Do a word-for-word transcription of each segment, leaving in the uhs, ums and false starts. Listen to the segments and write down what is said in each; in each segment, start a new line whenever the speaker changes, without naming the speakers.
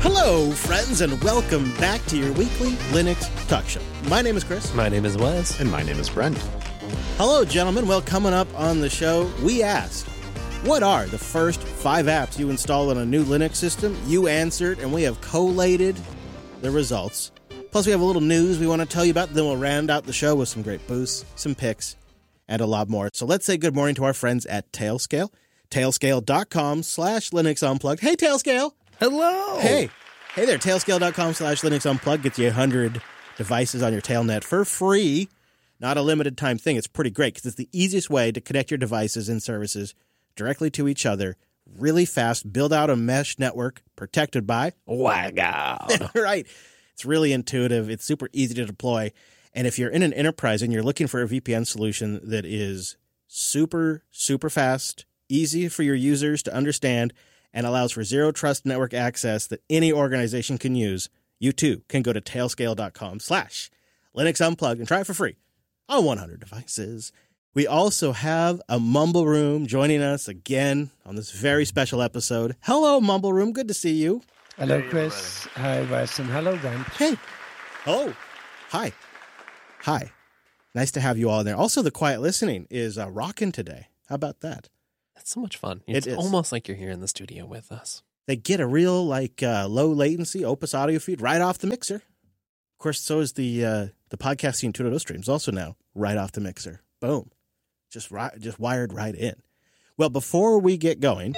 Hello, friends, and welcome back to your weekly Linux Talk Show. My name is Chris.
My name is Wes.
And my name is Brent.
Hello, gentlemen. Well, coming up on the show, we asked, what are the first five apps you install on a new Linux system? You answered, and we have collated the results. Plus, we have a little news we want to tell you about. Then we'll round out the show with some great boosts, some picks, and a lot more. So let's say good morning to our friends at Tailscale. Tailscale.com slash Linux Unplugged. Hey, Tailscale.
Hello.
Hey. Hey there. Tailscale.com slash Linux Unplugged gets you one hundred devices on your Tailnet for free. Not a limited time thing. It's pretty great because it's the easiest way to connect your devices and services directly to each other really fast. Build out a mesh network protected by
Wow.
Right. It's really intuitive. It's super easy to deploy. And if you're in an enterprise and you're looking for a V P N solution that is super, super fast, easy for your users to understand, and allows for zero trust network access that any organization can use, you too can go to tailscale.com slash Linux Unplugged and try it for free on one hundred devices. We also have a Mumble Room joining us again on this very special episode. Hello, Mumble Room. Good to see you.
Hello, Chris. Hi, Wes, and hello, Brent.
Hey. Oh, hi. Hi. Nice to have you all in there. Also, the quiet listening is uh, rocking today. How about that?
That's so much fun. It's
It is.
almost like you're here in the studio with us.
They get a real, like, uh, low latency Opus audio feed right off the mixer. Of course, so is the uh, the podcasting two point oh streams also now right off the mixer. Boom. Just ri- just wired right in. Well, before we get going,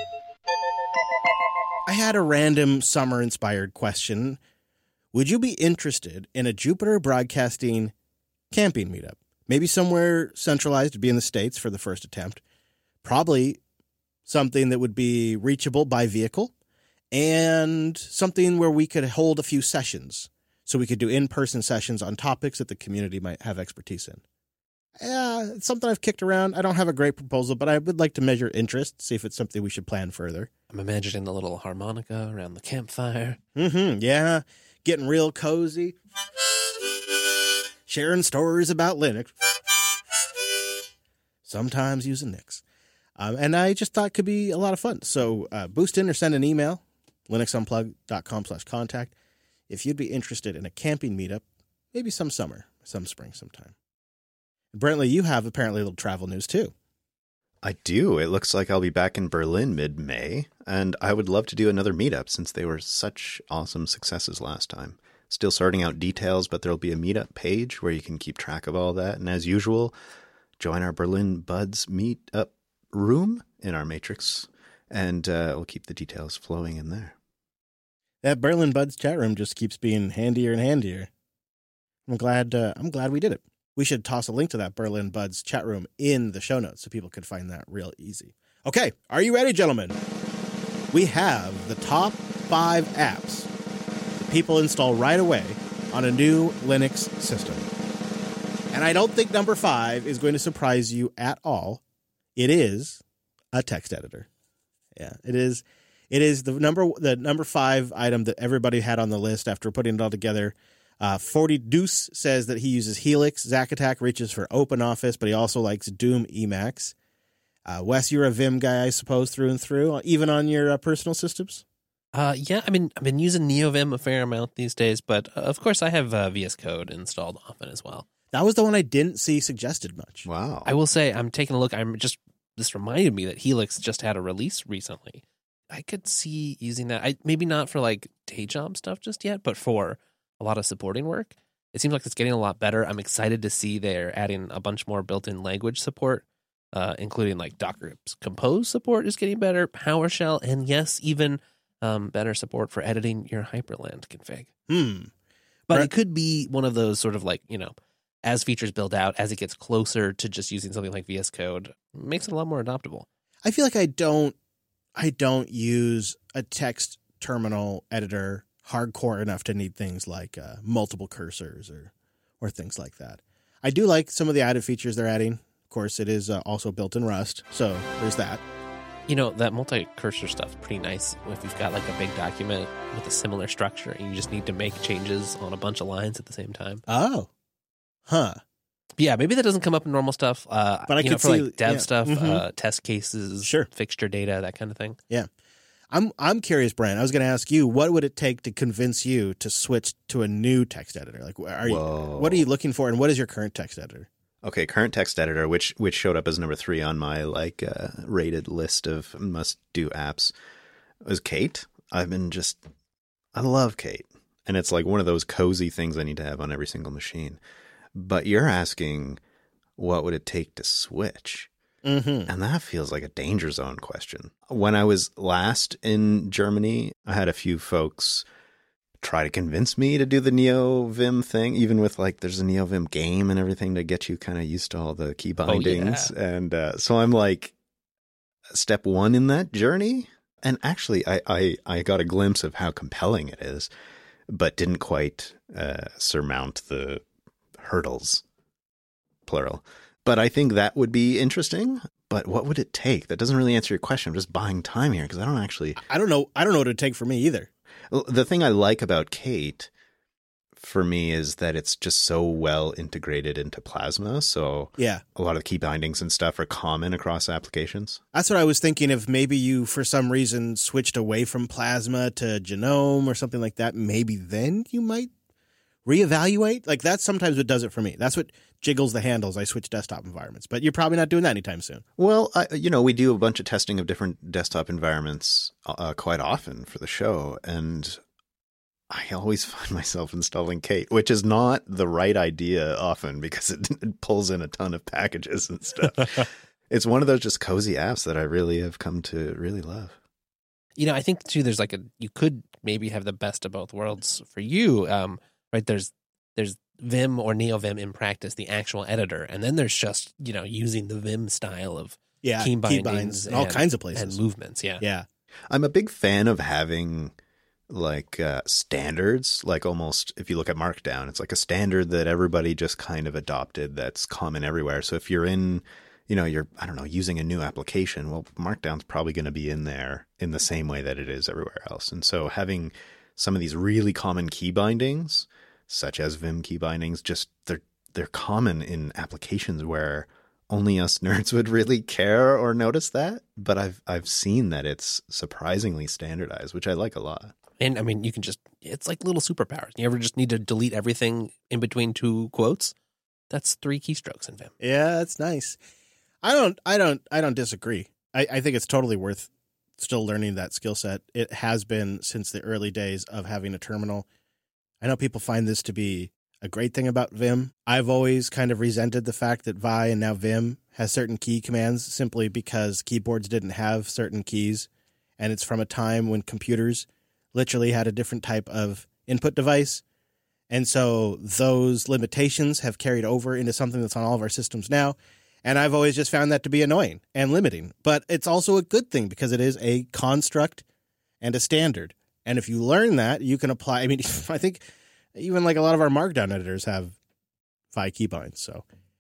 I had a random summer-inspired question. Would you be interested in a Jupiter Broadcasting camping meetup? Maybe somewhere centralized to be in the States for the first attempt. Probably something that would be reachable by vehicle, and something where we could hold a few sessions. So we could do in-person sessions on topics that the community might have expertise in. Yeah, it's something I've kicked around. I don't have a great proposal, but I would like to measure interest, see if it's something we should plan further.
I'm imagining the little harmonica around the campfire.
Mm-hmm, yeah. Getting real cozy. Sharing stories about Linux. Sometimes using Nix. Um, and I just thought it could be a lot of fun. So uh, boost in or send an email, linuxunplugged.com slash contact, if you'd be interested in a camping meetup, maybe some summer, some spring sometime. Brentley, you have apparently a little travel news too.
I do. It looks like I'll be back in Berlin mid-May, and I would love to do another meetup since they were such awesome successes last time. Still sorting out details, but there'll be a meetup page where you can keep track of all that. And as usual, join our Berlin Buds meetup room in our matrix, and uh, we'll keep the details flowing in there.
That Berlin Buds chat room just keeps being handier and handier. I'm glad. Uh, I'm glad we did it. We should toss a link to that Berlin Buds chat room in the show notes so people could find that real easy. Okay, are you ready, gentlemen? We have the top five apps that people install right away on a new Linux system. And I don't think number five is going to surprise you at all. It is a text editor. Yeah, it is. It is the number the number five item that everybody had on the list after putting it all together. Uh, forty Deuce says that he uses Helix. Zack Attack reaches for OpenOffice, but he also likes Doom Emacs. Uh, Wes, you're a Vim guy, I suppose, through and through, even on your uh, personal systems?
Uh, yeah, I mean, I've been using NeoVim a fair amount these days, but uh, of course I have uh, V S Code installed often as well.
That was the one I didn't see suggested much.
Wow.
I will say, I'm taking a look. I'm just this reminded me that Helix just had a release recently. I could see using that. I maybe not for like day job stuff just yet, but for a lot of supporting work. It seems like it's getting a lot better. I'm excited to see they're adding a bunch more built-in language support, uh, including like Docker Compose support is getting better, PowerShell, and yes, even um, better support for editing your Hyperland config.
Hmm.
But
Brett?
it could be one of those sort of like, you know, as features build out, as it gets closer to just using something like V S Code, it makes it a lot more adoptable.
I feel like I don't, I don't use a text terminal editor hardcore enough to need things like uh, multiple cursors or, or things like that. I do like some of the added features they're adding. Of course, it is uh, also built in Rust, so there's that.
You know, that multi-cursor stuff is pretty nice if you've got like a big document with a similar structure and you just need to make changes on a bunch of lines at the same time.
Oh. Huh.
Yeah, maybe that doesn't come up in normal stuff. Uh,
but I
you
could
know, for
see,
like dev
yeah.
stuff,
mm-hmm.
uh, test cases,
sure.
fixture data, that kind of thing.
Yeah. I'm I'm curious, Brian. I was going to ask you, what would it take to convince you to switch to a new text editor? Like, are you, what are you looking for, and what is your current text editor?
Okay, current text editor, which which showed up as number three on my like uh, rated list of must do apps, was Kate. I've been just, I love Kate, and it's like one of those cozy things I need to have on every single machine. But you're asking, what would it take to switch?
Mm-hmm.
And that feels like a danger zone question. When I was last in Germany, I had a few folks try to convince me to do the NeoVim thing, even with like there's a NeoVim game and everything to get you kind of used to all the key bindings.
Oh, yeah.
And uh, so I'm like step one in that journey. And actually, I, I, I got a glimpse of how compelling it is, but didn't quite uh, surmount the hurdles, plural. But I think that would be interesting. But what would it take? That doesn't really answer your question. I'm just buying time here because I don't actually...
I don't know. I don't know what it would take for me either.
The thing I like about Kate, for me, is that it's just so well integrated into Plasma. So
yeah,
a lot of the key bindings and stuff are common across applications.
That's what I was thinking. If maybe you, for some reason, switched away from Plasma to Genome or something like that, maybe then you might reevaluate. Like that's sometimes what does it for me. That's what jiggles the handles. I switch desktop environments, but you're probably not doing that anytime soon.
Well, I, you know, we do a bunch of testing of different desktop environments uh, quite often for the show, and I always find myself installing Kate, which is not the right idea often because it, it pulls in a ton of packages and stuff. It's one of those just cozy apps that I really have come to really love.
You know, I think too, there's like a, you could maybe have the best of both worlds for you. Um, right. There's, there's Vim or NeoVim in practice, the actual editor. And then there's just, you know, using the Vim style of
yeah,
key bindings,
key binds,
and
all kinds of places
and movements. Yeah.
Yeah.
I'm a big fan of having like uh, standards, like almost if you look at Markdown, it's like a standard that everybody just kind of adopted that's common everywhere. So if you're in, you know, you're, I don't know, using a new application, well, Markdown's probably going to be in there in the same way that it is everywhere else. And so having some of these really common key bindings, such as Vim key bindings, just they're, they're common in applications where only us nerds would really care or notice that. But I've, I've seen that it's surprisingly standardized, which I like a lot.
And I mean, you can just, it's like little superpowers. You ever just need to delete everything in between two quotes? That's three keystrokes in Vim.
Yeah, that's nice. I don't, I don't, I don't disagree. I, I think it's totally worth still learning that skill set. It has been since the early days of having a terminal. I know people find this to be a great thing about Vim. I've always kind of resented the fact that Vi and now Vim has certain key commands simply because keyboards didn't have certain keys. And it's from a time when computers literally had a different type of input device. And so those limitations have carried over into something that's on all of our systems now. And I've always just found that to be annoying and limiting. But it's also a good thing because it is a construct and a standard. And if you learn that, you can apply. I mean, I think even like a lot of our Markdown editors have Vi keybinds. So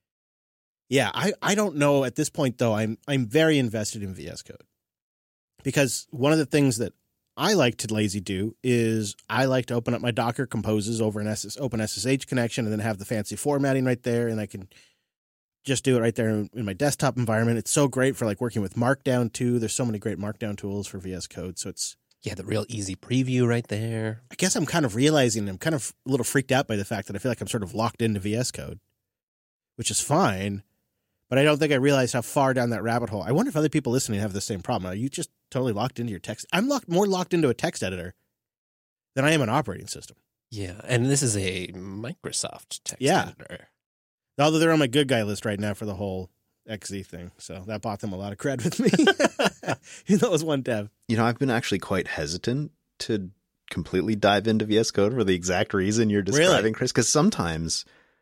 yeah, I, I don't know at this point, though. I'm I'm very invested in V S Code because one of the things that I like to lazy do is I like to open up my Docker composes over an S S, open S S H connection and then have the fancy formatting right there. And I can just do it right there in, in my desktop environment. It's so great for like working with Markdown too. There's so many great Markdown tools for V S Code. So it's,
yeah, the real easy preview right there.
I guess I'm kind of realizing I'm kind of a little freaked out by the fact that I feel like I'm sort of locked into V S Code, which is fine. But I don't think I realized how far down that rabbit hole. I wonder if other people listening have the same problem. Are you just totally locked into your text? I'm locked more locked into a text editor than I am an operating system.
Yeah, and this is a Microsoft text
yeah.
editor.
Although they're on my good guy list right now for the whole X Z thing. So that bought them a lot of cred with me. Even though it was one dev.
You know, I've been actually quite hesitant to completely dive into V S Code for the exact reason you're describing,
really?
Chris, because sometimes...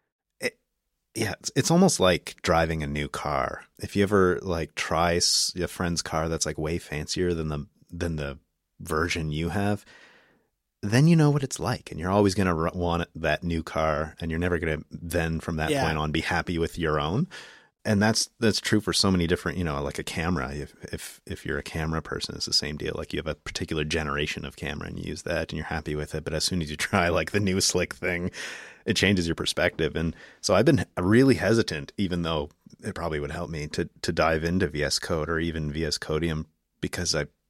Yeah, it's, it's almost like driving a new car. If you ever like try a friend's car that's like way fancier than the than the version you have, then you know what it's like, and you're always going to want that new car, and you're never going to then from that
yeah.
point on be happy with your own. And that's that's true for so many different, you know, like a camera. If if if you're a camera person, it's the same deal. Like you have a particular generation of camera and you use that and you're happy with it. But as soon as you try like the new slick thing, it changes your perspective. And so I've been really hesitant, even though it probably would help me to to dive into V S Code or even V S Codium, because I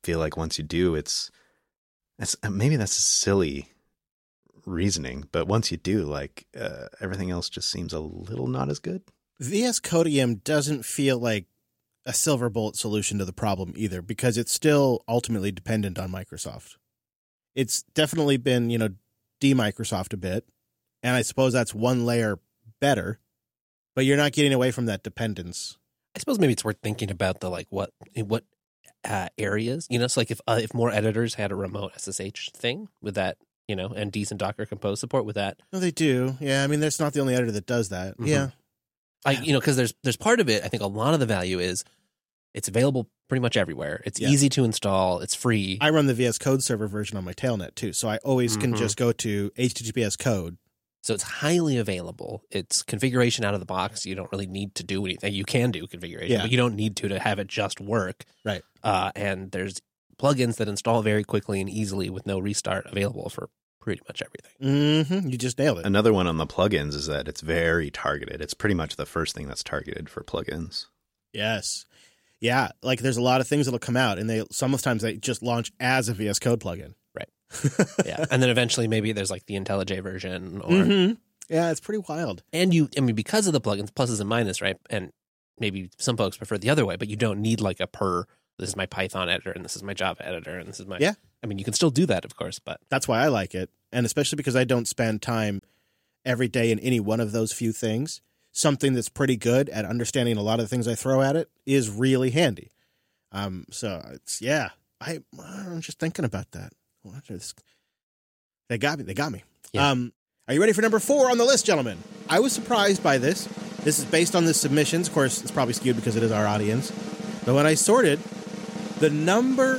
feel like once you do, it's, it's maybe that's a silly reasoning, but once you do, like uh, everything else just seems a little not as good.
V S Codium doesn't feel like a silver bullet solution to the problem either, because it's still ultimately dependent on Microsoft. It's definitely been, you know, de-Microsoft a bit, and I suppose that's one layer better, but you're not getting away from that dependence.
I suppose maybe it's worth thinking about the like what what uh, areas, you know, it's like if uh, if more editors had a remote S S H thing with that, you know, and decent Docker Compose support with that.
No, they do. Yeah, I mean, that's not the only editor that does that.
Mm-hmm.
Yeah.
I, you know, because there's there's part of it, I think a lot of the value is it's available pretty much everywhere. It's
Yeah.
easy to install. It's free.
I run the V S Code server version on my Tailnet too, so I always can
Mhm.
just go to H T T P S code.
So it's highly available. It's configuration out of the box. You don't really need to do anything. You can do configuration,
Yeah.
but you don't need to to have it just work.
Right.
Uh, and there's plugins that install very quickly and easily with no restart available for pretty much everything.
Mm-hmm. You just nailed it.
Another one on the plugins is that it's very targeted. It's pretty much the first thing that's targeted for plugins.
Yes. Yeah, like there's a lot of things that'll come out, and they sometimes they just launch as a V S Code plugin.
Right. Yeah. And then eventually maybe there's like the IntelliJ version or
Mm-hmm. Yeah, it's pretty wild.
and you I mean because of the plugins, pluses and minuses, right? And maybe some folks prefer the other way, but you don't need like a per this is my Python editor and this is my Java editor and this is my
Yeah.
I mean you can still do that, of course, but
That's why I like it, and especially because I don't spend time every day in any one of those few things. Something that's pretty good at understanding a lot of the things I throw at it is really handy. Um, so it's yeah, I I'm just thinking about that. What is- They got me. They got me.
Yeah.
Um, are you ready for number four on the list, gentlemen? I was surprised by this. This is based on the submissions. Of course, it's probably skewed because it is our audience. But when I sorted, the number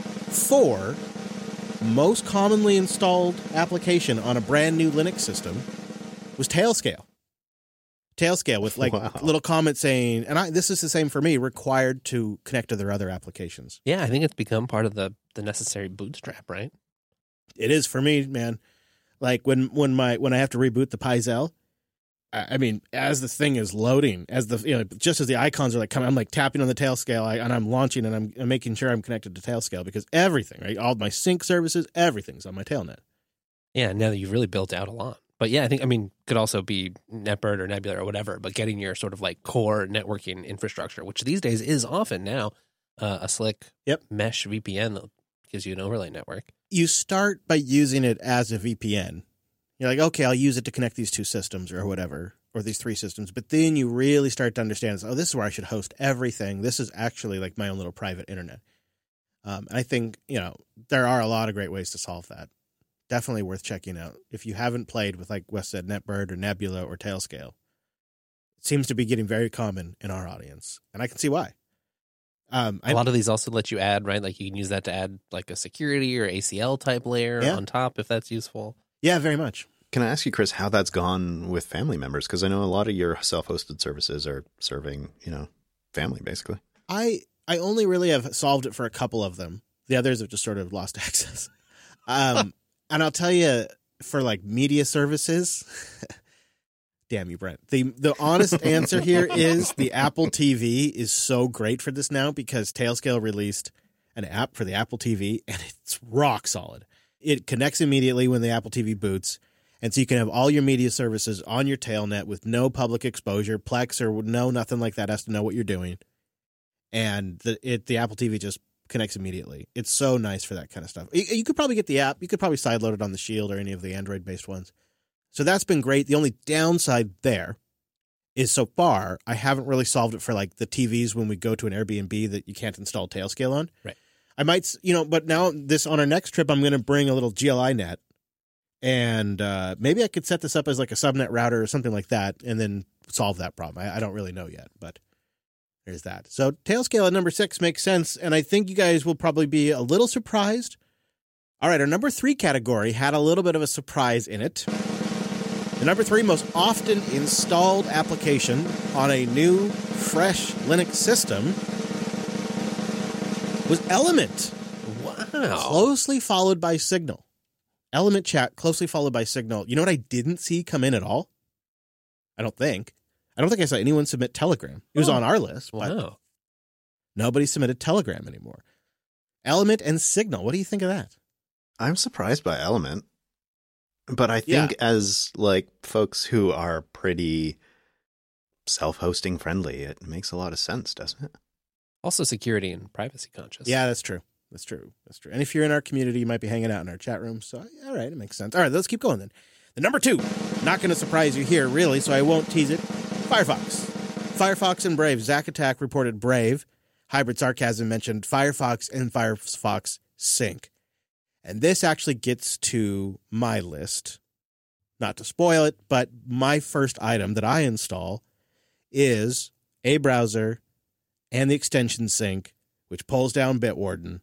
four most commonly installed application on a brand new Linux system was Tailscale. Tailscale with like
Wow.
little comment saying, and I, this is the same for me, required to connect to their other applications.
yeah, I think it's become part of the the necessary bootstrap, right?
It is for me, man. Like when when my when I have to reboot the Pyzel, I, I mean, as the thing is loading, as the you know, just as the icons are like coming, I'm like tapping on the Tailscale, I, and I'm launching, and I'm, I'm making sure I'm connected to Tailscale because everything, right, all my sync services, everything's on my Tailnet.
Yeah, now that you've really built out a lot. But yeah, I think, I mean, could also be NetBird or Nebula or whatever, but getting your sort of like core networking infrastructure, which these days is often now uh, a slick
Yep.
mesh V P N that gives you an overlay network.
You start by using it as a V P N. You're like, okay, I'll use it to connect these two systems or whatever, or these three systems. But then you really start to understand, oh, this is where I should host everything. This is actually like my own little private internet. Um, and I think, you know, there are a lot of great ways to solve that. Definitely worth checking out. If you haven't played with, like Wes said, NetBird or Nebula or Tailscale, it seems to be getting very common in our audience. And I can see why. Um,
A lot of these also let you add, right? Like you can use that to add like a security or A C L type layer
Yeah.
on top if that's useful.
Yeah, very much.
Can I ask you, Chris, how that's gone with family members? Because I know a lot of your self-hosted services are serving, you know, family, basically.
I I only really have solved it for a couple of them. The others have just sort of lost access. Um, and I'll tell you, for like media services, damn you, Brent. The the honest answer here is the Apple T V is so great for this now because Tailscale released an app for the Apple T V, and it's rock solid. It connects immediately when the Apple T V boots, and so you can have all your media services on your Tailnet with no public exposure. Plex or no nothing like that has to know what you're doing. And the it the Apple T V just connects immediately. It's so nice for that kind of stuff. You, you could probably get the app. You could probably sideload it on the Shield or any of the Android-based ones. So that's been great. The only downside there is so far, I haven't really solved it for like the T Vs when we go to an Airbnb that you can't install Tailscale on.
Right.
I might, you know, but now this on our next trip, I'm going to bring a little G L I net, and uh, maybe I could set this up as like a subnet router or something like that, and then solve that problem. I, I don't really know yet, but there's that. So Tailscale at number six makes sense, and I think you guys will probably be a little surprised. All right, our number three category had a little bit of a surprise in it. The number three most often installed application on a new, fresh Linux system was Element,
Wow.
closely followed by Signal. Element Chat, closely followed by Signal. You know what I didn't see come in at all? I don't think. I don't think I saw anyone submit Telegram. It was
Oh.
on our list, but
Wow.
nobody submitted Telegram anymore. Element and Signal. What do you think of that?
I'm surprised by Element, but I think
Yeah.
as like folks who are pretty self-hosting friendly, it makes a lot of sense, doesn't it?
Also security and privacy conscious.
Yeah, that's true. That's true. That's true. And if you're in our community, you might be hanging out in our chat room. So, all right, it makes sense. All right, let's keep going then. The number two, not going to surprise you here, really, so I won't tease it. Firefox. Firefox and Brave. Zack Attack reported Brave. Hybrid Sarcasm mentioned Firefox and Firefox Sync. And this actually gets to my list. Not to spoil it, but my first item that I install is a browser and the extension Sync, which pulls down Bitwarden.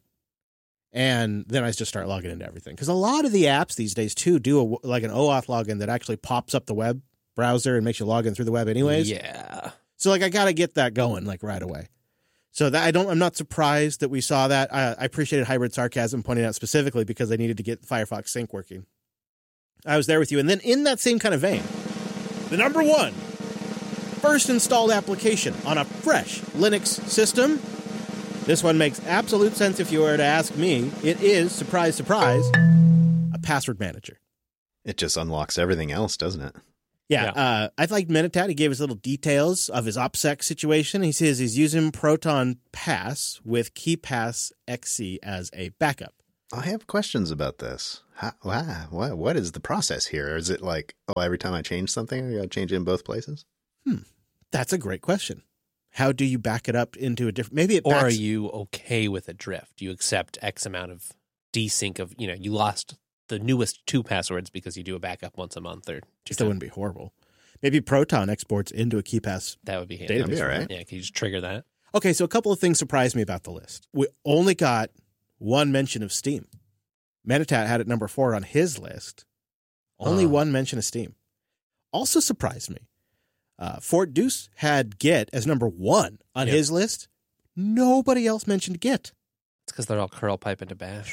And then I just start logging into everything. Because a lot of the apps these days, too, do a, like an OAuth login that actually pops up the web browser and makes you log in through the web anyways.
Yeah.
So, like, I got to get that going, like, right away. So that I don't, I'm not surprised that we saw that. I, I appreciated Hybrid Sarcasm pointing out specifically because I needed to get Firefox Sync working. I was there with you. And then in that same kind of vein, the number one first installed application on a fresh Linux system. This one makes absolute sense if you were to ask me. It is, surprise, surprise, a password manager.
It just unlocks everything else, doesn't it?
Yeah,
Yeah.
Uh, I liked Minitat. He gave us little details of his OPSEC situation. He says he's using Proton Pass with KeyPass X C as a backup.
I have questions about this. How, wow, what, what is the process here? Is it like, oh, every time I change something, I got to change it in both places?
That's a great question. How do you back it up into a different? Maybe it
Or
backs,
are you okay with a drift? You accept X amount of desync of, you know, you lost the newest two passwords because you do a backup once a month or two
That wouldn't be horrible. Maybe Proton exports into a KeyPass.
That would be handy.
That'd
be all right.
Yeah, can you just trigger that?
Okay, so a couple of things surprised me about the list. We only got one mention of Steam. Minitat had it number four on his list. Only
Uh.
one mention of Steam. Also surprised me. Uh, Fort Deuce had Git as number one on
Yeah.
his list. Nobody else mentioned Git.
It's because they're all curl pipe into bash.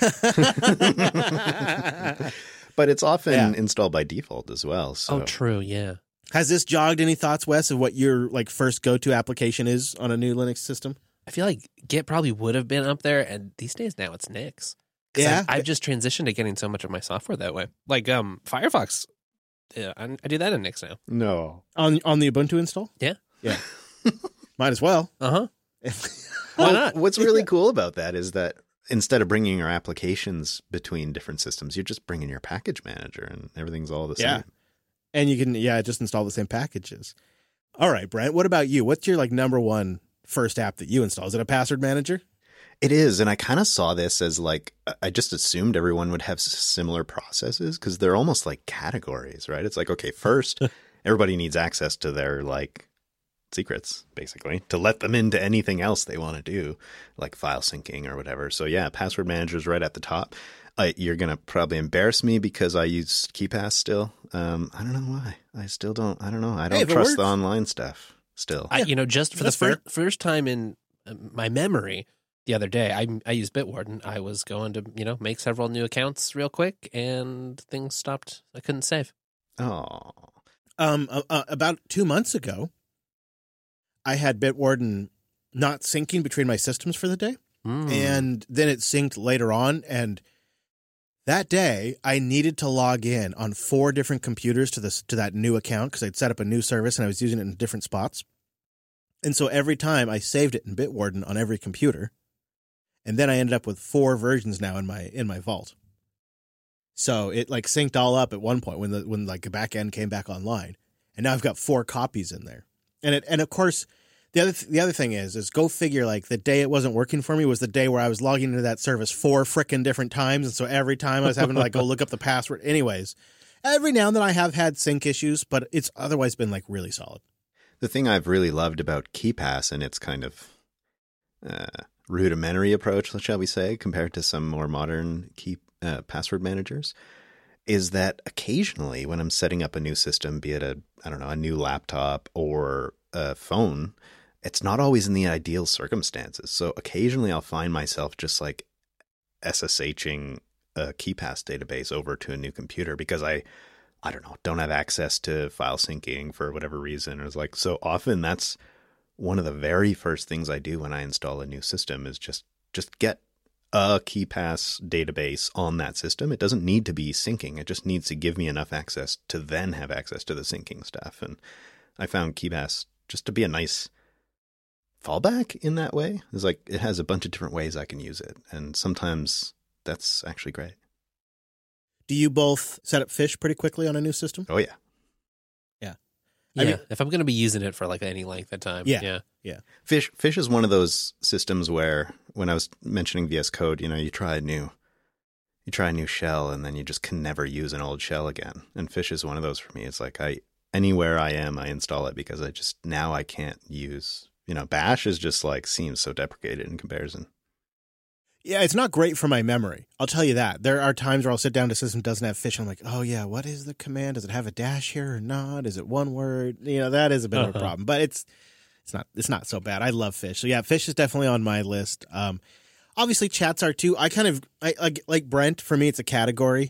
But it's often
Yeah.
installed by default as well. So
Oh, true. Yeah.
Has this jogged any thoughts, Wes, of what your like first go-to application is on a new Linux system?
I feel like Git probably would have been up there, and these days now it's Nix. 'Cause
Yeah.
I've, I've just transitioned to getting so much of my software that way. Like um, Firefox, yeah, I, I do that in Nix now.
no.
On on the Ubuntu install?
Yeah.
Yeah. Might as well.
Uh huh.
Why
not?
What's really cool about that is that instead of bringing your applications between different systems, you're just bringing your package manager and everything's all the
Yeah.
same.
And you can, yeah, just install the same packages. All right, Brent, what about you? What's your like number one first app that you install? Is it a password manager?
It is. And I kind of saw this as like, I just assumed everyone would have s- similar processes because they're almost like categories, right? It's like, okay, first, everybody needs access to their like secrets, basically, to let them into anything else they want to do, like file syncing or whatever. So yeah, password manager is right at the top. Uh, you're going to probably embarrass me because I use KeyPass still. Um, I don't know why. I still don't. I don't know. I don't
if it
trust the
works.
online stuff still.
I, you know, just for the
That's fair.
fir- first time in uh, my memory, the other day, I I used Bitwarden. I was going to you know make several new accounts real quick, and things stopped. I couldn't save.
Oh,
Um, uh, uh, about two months ago, I had Bitwarden not syncing between my systems for the day.
Mm.
And then it synced later on. And that day, I needed to log in on four different computers to this to that new account because I'd set up a new service and I was using it in different spots. And so every time I saved it in Bitwarden on every computer, and then I ended up with four versions now in my in my vault. So it like synced all up at one point when the when like the back end came back online, and now I've got four copies in there. And it and of course. The other th- the other thing is, is go figure, like, the day it wasn't working for me was the day where I was logging into that service four frickin' different times. And so every time I was having to, like, go look up the password. Anyways, every now and then I have had sync issues, but it's otherwise been, like, really solid.
the thing I've really loved about KeyPass and its kind of uh, rudimentary approach, shall we say, compared to some more modern key uh, password managers, is that occasionally when I'm setting up a new system, be it a, I don't know, a new laptop or a phone, it's not always in the ideal circumstances. So occasionally I'll find myself just like SSHing a KeyPass database over to a new computer because I, I don't know, don't have access to file syncing for whatever reason. Or it's like, so often that's one of the very first things I do when I install a new system is just, just get a KeePass database on that system. It doesn't need to be syncing. It just needs to give me enough access to then have access to the syncing stuff. And I found KeePass just to be a nice fallback in that way. It's like it has a bunch of different ways I can use it. And sometimes that's actually great.
Do you both set up Fish pretty quickly on a new system?
Oh, yeah.
Yeah,
I mean-
if I'm going to be using it for like any length of time.
Yeah.
Yeah.
Fish Fish is one of those systems where when I was mentioning V S Code, you know, you try a new you try a new shell and then you just can never use an old shell again. And Fish is one of those for me. It's like I anywhere I am, I install it because I just now I can't use, you know, Bash is just like seems so deprecated in comparison.
Yeah, it's not great for my memory. I'll tell you that. There are times where I'll sit down to a system that doesn't have Fish, and I'm like, oh, yeah, what is the command? Does it have a dash here or not? Is it one word? You know, that is a bit
Uh-huh.
of a problem. But it's it's not it's not so bad. I love Fish. So, yeah, Fish is definitely on my list. Um, obviously, chats are too. I kind of, I, like, like Brent, for me, it's a category.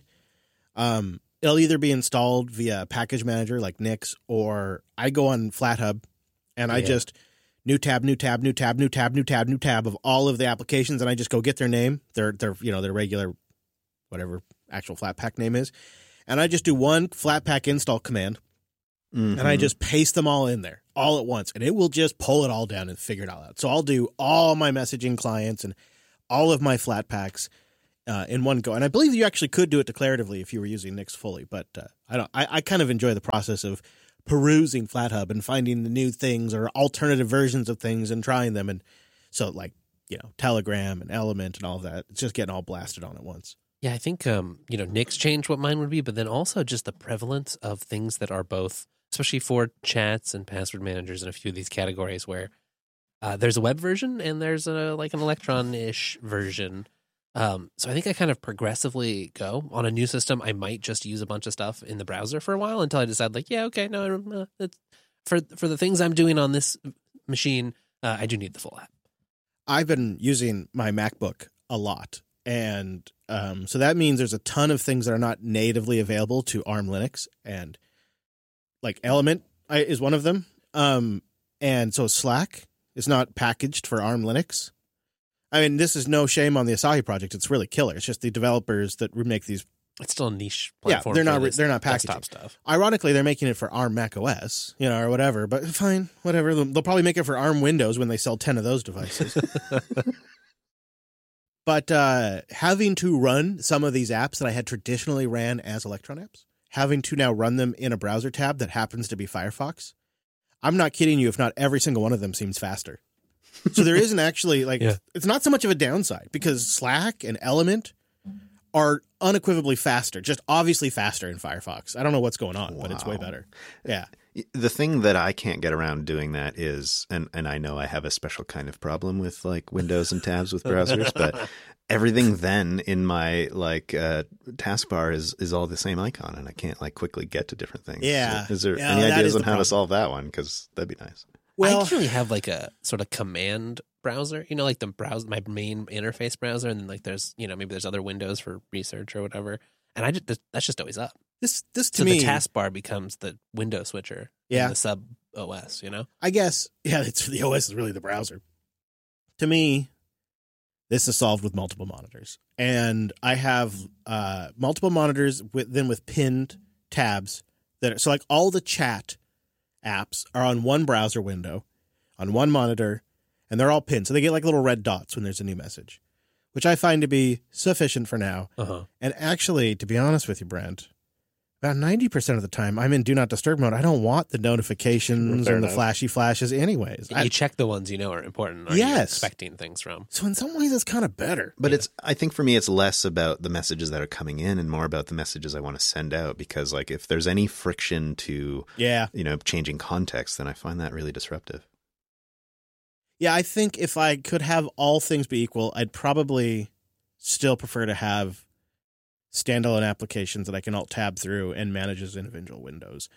Um, it'll either be installed via package manager like Nix, or I go on FlatHub, and I
Yeah.
just... New tab, new tab, new tab, new tab, new tab, new tab of all of the applications, and I just go get their name, their their you know their regular, whatever actual Flatpak name is, and I just do one Flatpak install command,
Mm-hmm.
and I just paste them all in there all at once, and it will just pull it all down and figure it all out. So I'll do all my messaging clients and all of my Flatpaks uh, in one go, and I believe you actually could do it declaratively if you were using Nix fully, but uh, I don't. I, I kind of enjoy the process of perusing FlatHub and finding the new things or alternative versions of things and trying them. And so like, you know, Telegram and Element and all of that, it's just getting all blasted on at once.
Yeah, I think, um, you know, Nix changed what mine would be, but then also just the prevalence of things that are both, especially for chats and password managers and a few of these categories where uh, there's a web version and there's a like an Electron-ish version. Um, so I think I kind of progressively go on a new system. I might just use a bunch of stuff in the browser for a while until I decide like, yeah, okay, no, uh, it's, for for the things I'm doing on this machine, uh, I do need the full app.
I've been using my MacBook a lot. And um, so that means there's a ton of things that are not natively available to ARM Linux. And like Element I, is one of them. Um, and so Slack is not packaged for ARM Linux. I mean, this is no shame on the Asahi project. It's really killer. It's just the developers that make these.
It's still a niche
Yeah,
platform.
they're
for
not.
this
They're not
desktop
packaging
stuff.
Ironically, they're making it for ARM Mac O S, you know, or whatever. But fine, whatever. They'll, they'll probably make it for ARM Windows when they sell ten of those devices. But uh, having to run some of these apps that I had traditionally ran as Electron apps, having to now run them in a browser tab that happens to be Firefox, I'm not kidding you if not every single one of them seems faster. So there isn't actually, like,
Yeah.
it's not so much of a downside because Slack and Element are unequivocally faster, just obviously faster in Firefox. I don't know what's going on, but it's way
Wow.
better. Yeah.
The thing that I can't get around doing that is, and, and I know I have a special kind of problem with like Windows and tabs with browsers, but everything then in my like uh, taskbar is, is all the same icon, and I can't like quickly get to different things.
Yeah.
So is there
Yeah,
any
that
ideas
is
on
the
how
problem.
to solve that one? Because that'd be nice.
Well,
I actually have like a sort of command browser, you know, like the browser, my main interface browser, and then like there's, you know, maybe there's other windows for research or whatever, and I just that's just always up.
this this to
So
me,
the taskbar becomes the window switcher,
Yeah.
in the sub O S, you know.
I guess, yeah, it's the O S is really the browser. To me, this is solved with multiple monitors, and I have uh, multiple monitors with then with pinned tabs that are, so like all the chat apps are on one browser window, on one monitor, and they're all pinned, so they get like little red dots when there's a new message, which I find to be sufficient for now.
Uh huh.
And actually, to be honest with you, Brent, about ninety percent of the time I'm in do not disturb mode. I don't want the notifications
Fair
and the
enough.
flashy flashes anyways. I-
You check the ones you know are important. Or
Yes.
you're expecting things from.
so in some ways it's kind of better.
But it's, I think for me, it's less about the messages that are coming in and more about the messages I want to send out. Because like if there's any friction to,
Yeah.
you know, changing context, then I find that really disruptive.
Yeah, I think if I could have all things be equal, I'd probably still prefer to have standalone applications that I can alt tab through and manage as individual windows.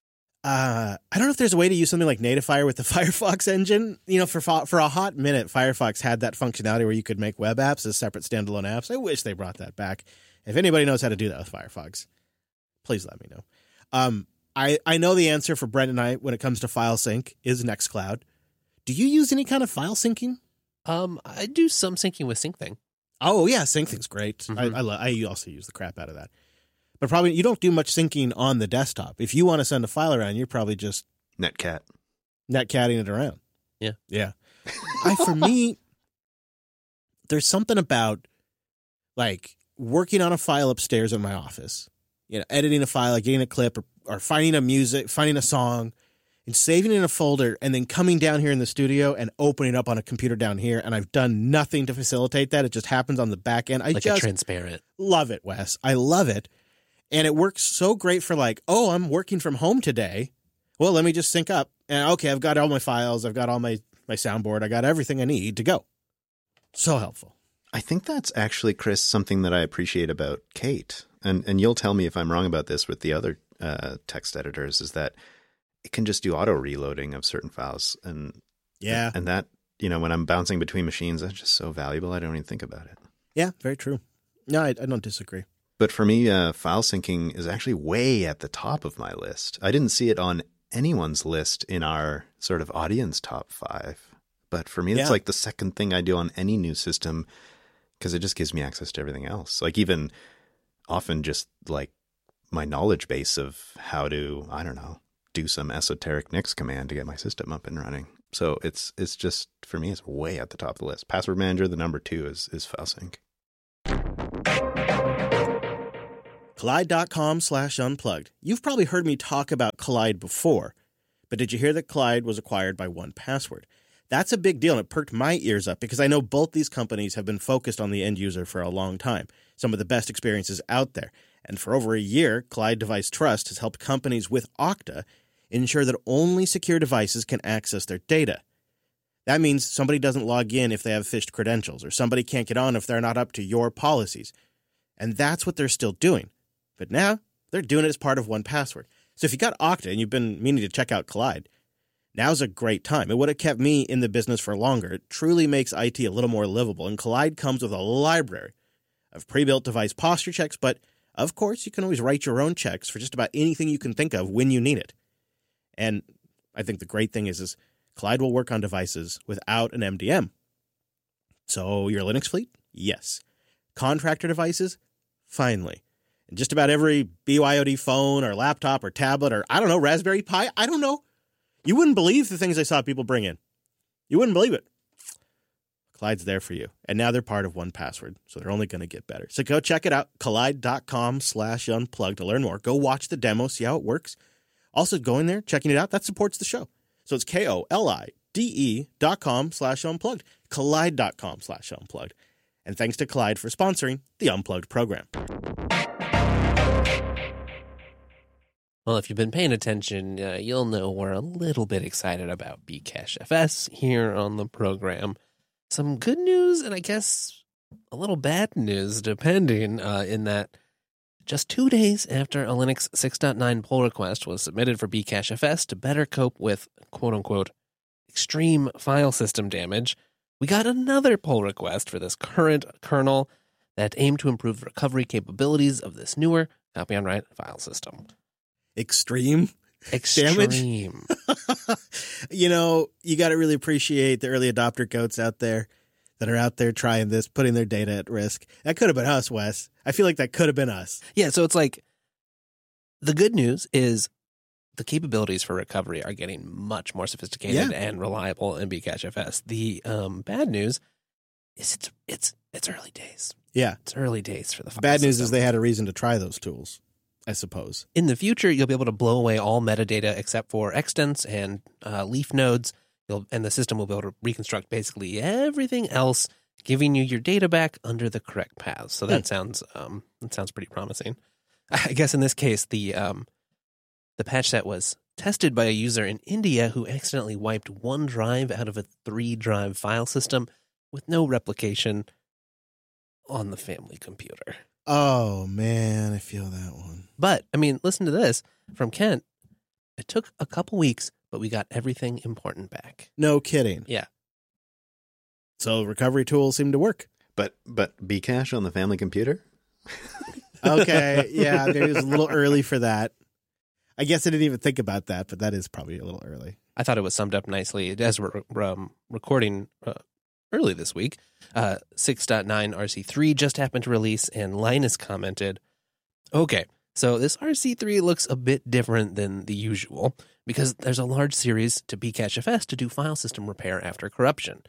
Uh, I don't know if there's a way to use something like Natifire with the Firefox engine. You know, for for a hot minute, Firefox had that functionality where you could make web apps as separate standalone apps. I wish they brought that back. If anybody knows how to do that with Firefox, please let me know. Um, I, I know the answer for Brent and I when it comes to file sync is Nextcloud. Do you use any kind of file syncing?
Um, I do some syncing with SyncThing.
Oh, yeah, Syncthing's great.
Mhm.
I, I, lo- I also use the crap out of that. But probably you don't do much syncing on the desktop. If you want to send a file around, you're probably just
Netcat.
netcatting it around.
Yeah.
Yeah. I, for me, there's something about like working on a file upstairs in my office, you know, editing a file, like getting a clip or, or finding a music, finding a song and saving it in a folder and then coming down here in the studio and opening it up on a computer down here. And I've done nothing to facilitate that. It just happens on the back end. I
Like
just
a transparent.
love it, Wes. I love it. And it works so great for like, oh, I'm working from home today. Well, let me just sync up. And okay, I've got all my files. I've got all my, my soundboard. I got everything I need to go. So helpful.
I think that's actually, Chris, something that I appreciate about Kate. And and you'll tell me if I'm wrong about this with the other uh, text editors, is that it can just do auto reloading of certain files. And
Yeah.
and that, you know, when I'm bouncing between machines, that's just so valuable. I don't even think about it.
Yeah, very true. No, I, I don't disagree.
But for me, uh, file syncing is actually way at the top of my list. I didn't see it on anyone's list in our sort of audience top five. But for me, it's
Yeah.
like the second thing I do on any new system because it just gives me access to everything else. Like even often just like my knowledge base of how to, I don't know, do some esoteric Nix command to get my system up and running. So it's it's just, for me, it's way at the top of the list. Password Manager, the number two is, is FileSync.
Collide.com slash unplugged. You've probably heard me talk about Collide before, but did you hear that Collide was acquired by one Password? That's a big deal, and it perked my ears up because I know both these companies have been focused on the end user for a long time, some of the best experiences out there. And for over a year, Collide Device Trust has helped companies with Okta ensure that only secure devices can access their data. That means somebody doesn't log in if they have phished credentials, or somebody can't get on if they're not up to your policies. And that's what they're still doing. But now, they're doing it as part of one Password. So if you got Okta and you've been meaning to check out Collide, now's a great time. It would have kept me in the business for longer. It truly makes I T a little more livable. And Collide comes with a library of pre-built device posture checks, but of course, you can always write your own checks for just about anything you can think of when you need it. And I think the great thing is, is Collide will work on devices without an M D M. So your Linux fleet? Yes. Contractor devices? Finally. And just about every B Y O D phone or laptop or tablet or, I don't know, Raspberry Pi? I don't know. You wouldn't believe the things I saw people bring in. You wouldn't believe it. Collide's there for you. And now they're part of one Password, so they're only going to get better. So go check it out, collide.com slash unplugged to learn more. Go watch the demo, see how it works. Also, going there, checking it out, that supports the show. So it's K-O-L-I-D-E dot com slash unplugged, collide.com slash unplugged. And thanks to Collide for sponsoring the Unplugged program.
Well, if you've been paying attention, uh, you'll know we're a little bit excited about Bcache here on the program. Some good news, and I guess a little bad news, depending, uh, in that just two days after a Linux six point nine pull request was submitted for Bcache to better cope with, quote-unquote, extreme file system damage, we got another pull request for this current kernel that aimed to improve the recovery capabilities of this newer copy-on-write file system.
Extreme
Extreme.
You know, you got to really appreciate the early adopter goats out there that are out there trying this, putting their data at risk. That could have been us, Wes. I feel like that could have been us.
Yeah, so it's like the good news is the capabilities for recovery are getting much more sophisticated
Yeah.
and reliable in Bcache. The um, bad news is it's it's it's early days.
Yeah.
It's early days for the file
Bad news
system.
is they had a reason to try those tools, I suppose.
In the future, you'll be able to blow away all metadata except for extents and uh, leaf nodes. You'll, and the system will be able to reconstruct basically everything else, giving you your data back under the correct paths. So that
Hmm.
sounds um, that sounds pretty promising. I guess in this case, the um, the patch set was tested by a user in India who accidentally wiped one drive out of a three-drive file system with no replication on the family computer.
Oh, man, I feel that one.
But, I mean, listen to this from Kent. It took a couple weeks, but we got everything important back.
No kidding.
Yeah.
So recovery tools seem to work.
But but Bcache on the family computer?
Okay, yeah, maybe it was a little early for that. I guess I didn't even think about that, but that is probably a little early.
I thought it was summed up nicely as we're um, recording uh, early this week. Uh, six point nine R C three just happened to release, and Linus commented, okay, so this R C three looks a bit different than the usual because there's a large series to Bcachefs to do file system repair after corruption.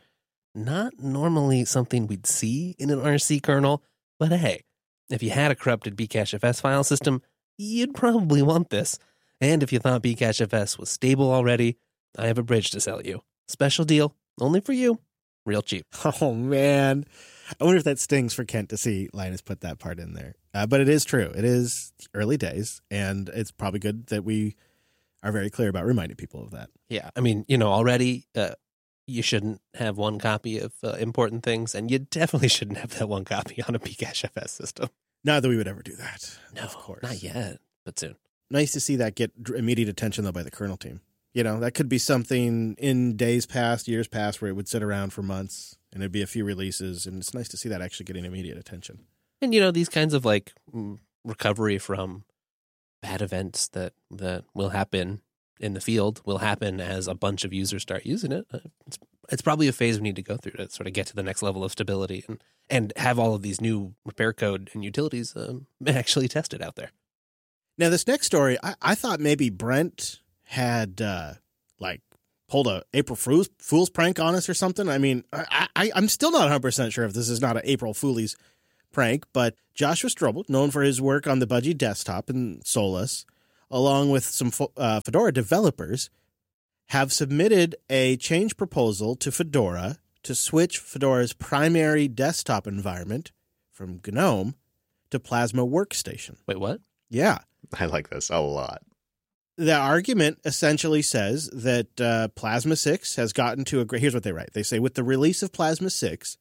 Not normally something we'd see in an R C kernel, but hey, if you had a corrupted Bcachefs file system, you'd probably want this. And if you thought Bcachefs was stable already, I have a bridge to sell you. Special deal, only for you. Real cheap.
Oh, man. I wonder if that stings for Kent to see Linus put that part in there. Uh, but it is true. It is early days, and it's probably good that we are very clear about reminding people of that.
Yeah, I mean, you know, already uh, you shouldn't have one copy of uh, important things, and you definitely shouldn't have that one copy on a Bcachefs system.
Not that we would ever do that.
No,
of course.
Not yet, but soon.
Nice to see that get immediate attention, though, by the kernel team. You know, that could be something in days past, years past, where it would sit around for months and it'd be a few releases. And it's nice to see that actually getting immediate attention.
And, you know, these kinds of like recovery from bad events that, that will happen in the field will happen as a bunch of users start using it. It's, it's probably a phase we need to go through to sort of get to the next level of stability and, and have all of these new repair code and utilities um, actually tested out there.
Now, this next story, I, I thought maybe Brent had uh, like pulled a April Fool's, Fool's prank on us or something. I mean, I, I, I'm still not one hundred percent sure if this is not an April Fool's prank, but Joshua Strobel, known for his work on the Budgie desktop and Solus, along with some uh, Fedora developers, have submitted a change proposal to Fedora to switch Fedora's primary desktop environment from GNOME to Plasma Workstation.
Wait, what?
Yeah.
I like this a lot.
The argument essentially says that uh, Plasma six has gotten to a great... Here's what they write. They say, with the release of Plasma six,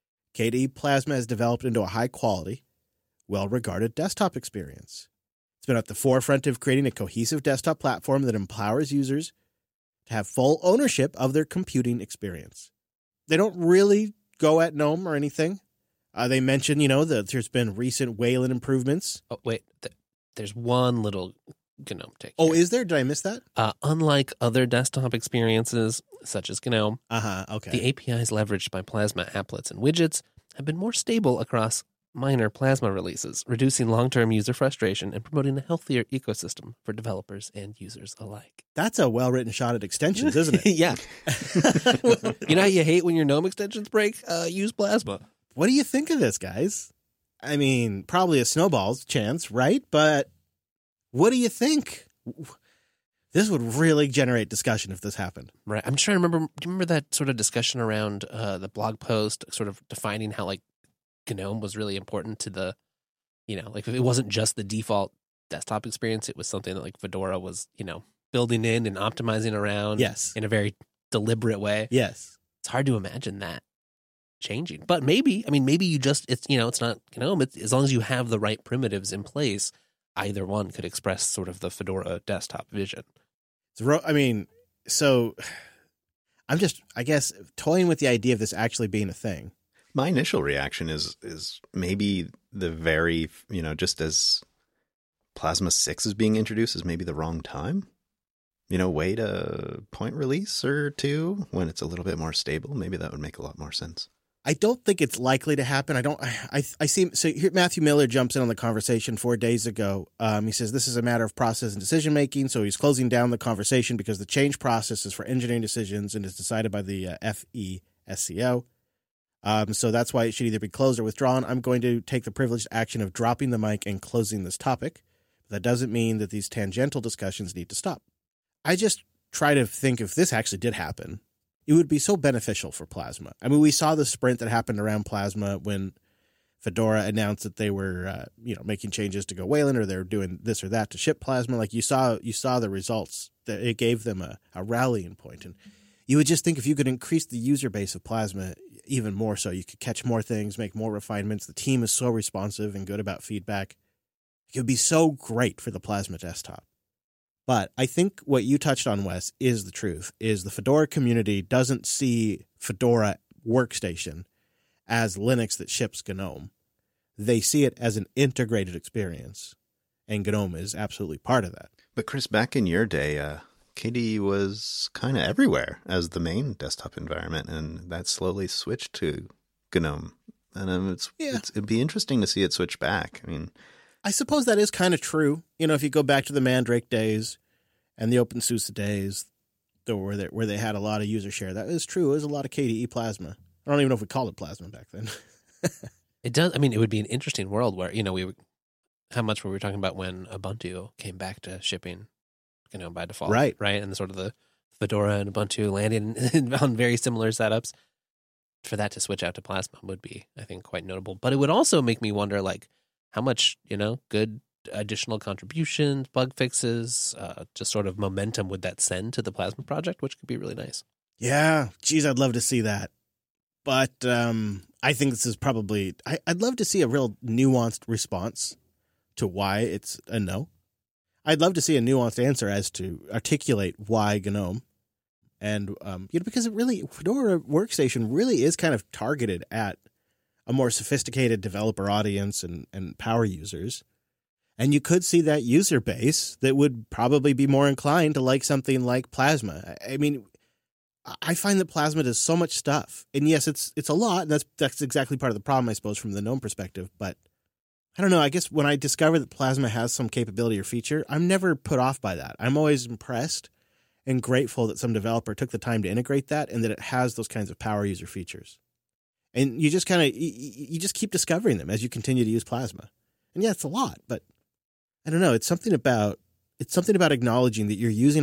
K D E Plasma has developed into a high-quality, well-regarded desktop experience. It's been at the forefront of creating a cohesive desktop platform that empowers users to have full ownership of their computing experience. They don't really go at GNOME or anything. Uh, they mention, you know, that there's been recent Wayland improvements.
Oh, wait. Th- there's one little GNOME take.
Oh,
here.
is there? Did I miss that?
Uh, unlike other desktop experiences, such as GNOME,
uh-huh, okay.
the A P Is leveraged by Plasma applets and widgets have been more stable across minor Plasma releases, reducing long-term user frustration and promoting a healthier ecosystem for developers and users alike.
That's a well-written shot at extensions, isn't it?
Yeah. You know how you hate when your GNOME extensions break? Uh, use Plasma.
What do you think of this, guys? I mean, probably a snowball's chance, right? But what do you think? This would really generate discussion if this happened.
Right. I'm trying to remember. Do you remember that sort of discussion around uh, the blog post, sort of defining how like GNOME was really important to the, you know, like if it wasn't just the default desktop experience, it was something that like Fedora was, you know, building in and optimizing around.
Yes.
In a very deliberate way.
Yes.
It's hard to imagine that changing, but maybe, I mean, maybe you just, it's, you know, it's not GNOME. It's, as long as you have the right primitives in place, either one could express sort of the Fedora desktop vision.
So, I mean, so I'm just, I guess, toying with the idea of this actually being a thing.
My initial reaction is is maybe the very, you know, just as Plasma six is being introduced is maybe the wrong time. You know, wait a point release or two when it's a little bit more stable. Maybe that would make a lot more sense.
I don't think it's likely to happen. I don't. I. I, I see. So here, Matthew Miller jumps in on the conversation four days ago. Um, he says this is a matter of process and decision making. So he's closing down the conversation because the change process is for engineering decisions and is decided by the uh, F E S C O. Um, so that's why it should either be closed or withdrawn. I'm going to take the privileged action of dropping the mic and closing this topic. But that doesn't mean that these tangential discussions need to stop. I just try to think if this actually did happen, it would be so beneficial for Plasma. I mean, we saw the sprint that happened around Plasma when Fedora announced that they were, uh, you know, making changes to go Wayland, or they're doing this or that to ship Plasma. Like you saw, you saw the results that it gave them a, a rallying point. And you would just think if you could increase the user base of Plasma even more, so you could catch more things, make more refinements. The team is so responsive and good about feedback. It would be so great for the Plasma desktop. But I think what you touched on, Wes, is the truth, is the Fedora community doesn't see Fedora Workstation as Linux that ships GNOME. They see it as an integrated experience, and GNOME is absolutely part of that.
But Chris, back in your day, uh, K D E was kind of everywhere as the main desktop environment, and that slowly switched to GNOME. And um, it's,
Yeah.
it's it'd be interesting to see it switch back. I mean,
I suppose that is kind of true. You know, if you go back to the Mandrake days and the OpenSUSE days, though, where they, where they had a lot of user share, that is true. It was a lot of K D E Plasma. I don't even know if we called it Plasma back then.
It does. I mean, it would be an interesting world where, you know, we would, how much were we talking about when Ubuntu came back to shipping, you know, by default,
Right.
Right. And the sort of the Fedora and Ubuntu landing on very similar setups. For that to switch out to Plasma would be, I think, quite notable. But it would also make me wonder, like, how much, you know, good additional contributions, bug fixes, uh, just sort of momentum would that send to the Plasma project, which could be really nice.
Yeah, geez, I'd love to see that. But um, I think this is probably, I, I'd love to see a real nuanced response to why it's a no. I'd love to see a nuanced answer as to articulate why GNOME. And, um, you know, because it really, Fedora Workstation really is kind of targeted at a more sophisticated developer audience and, and power users. And you could see that user base that would probably be more inclined to like something like Plasma. I mean, I find that Plasma does so much stuff. And yes, it's it's a lot. And that's that's exactly part of the problem, I suppose, from the GNOME perspective. But I don't know. I guess when I discover that Plasma has some capability or feature, I'm never put off by that. I'm always impressed and grateful that some developer took the time to integrate that and that it has those kinds of power user features. And you just kind of, you, you just keep discovering them as you continue to use Plasma. And yeah, it's a lot, but I don't know. It's something about, it's something about acknowledging that you're using